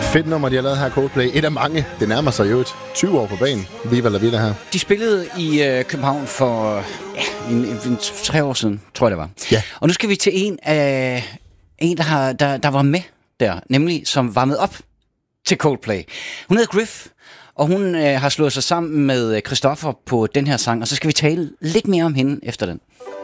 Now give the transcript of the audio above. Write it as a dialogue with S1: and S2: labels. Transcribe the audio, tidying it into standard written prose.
S1: Fedt nummer, de har lavet her, Coldplay. Et af mange. Det nærmer sig jo 20 år på banen. Viva la vida her.
S2: De spillede i København for 3 år siden, tror jeg det var.
S1: Ja.
S2: Og nu skal vi til en, der var med der, nemlig som varmede op til Coldplay. Hun hedder Griff, og hun har slået sig sammen med Christoffer på den her sang, og så skal vi tale lidt mere om hende efter den.